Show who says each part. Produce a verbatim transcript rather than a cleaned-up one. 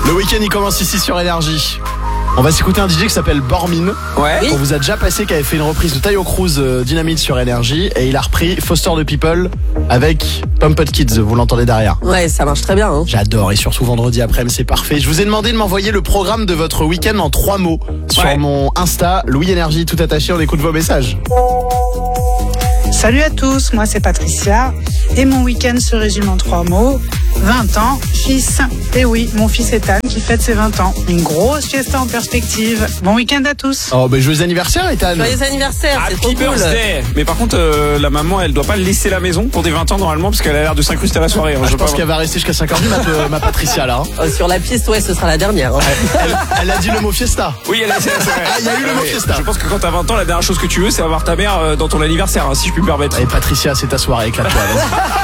Speaker 1: Le week-end il commence ici sur Énergie. On va s'écouter un D J qui s'appelle Bormin.
Speaker 2: Ouais.
Speaker 1: On vous a déjà passé, qui avait fait une reprise de Tayo Cruz euh, Dynamite sur Énergie. Et il a repris Foster the People avec Pumped Kids. Vous l'entendez derrière.
Speaker 2: Ouais, ça marche très bien. Hein.
Speaker 1: J'adore. Et surtout vendredi après-midi, c'est parfait. Je vous ai demandé de m'envoyer le programme de votre week-end en trois mots. Sur
Speaker 3: Ouais.
Speaker 1: mon Insta, Louis Énergie, tout attaché. On écoute vos messages.
Speaker 4: Salut à tous, moi c'est Patricia et mon week-end se résume en trois mots. vingt ans, fils. Et oui, mon fils Ethan qui fête ses vingt ans. Une grosse fiesta en perspective. Bon week-end à tous.
Speaker 1: Oh, bah, joyeux anniversaire, Ethan.
Speaker 2: Joyeux anniversaire, c'est trop
Speaker 3: Happy
Speaker 2: cool.
Speaker 3: birthday. Mais par contre, euh, la maman, elle doit pas laisser la maison pour des vingt ans normalement, parce qu'elle a l'air de s'incruster à la soirée. hein.
Speaker 1: Ah, je
Speaker 3: veux
Speaker 1: pense
Speaker 3: pas-
Speaker 1: qu'elle va rester jusqu'à cinq heures du mat, euh, ma Patricia, là. hein.
Speaker 2: Euh, sur la piste, ouais, ce sera la dernière. Hein.
Speaker 1: Elle, elle a dit le mot fiesta.
Speaker 3: Oui, elle a c'est vrai.
Speaker 1: Ah, il y a eu le mot
Speaker 3: Ouais.
Speaker 1: fiesta.
Speaker 3: Je pense que quand t'as vingt ans, la dernière chose que tu veux, c'est avoir ta mère euh, dans ton anniversaire, hein, si je puis me permettre.
Speaker 1: Allez, Patricia, c'est ta soirée, éclate-toi. vas-y.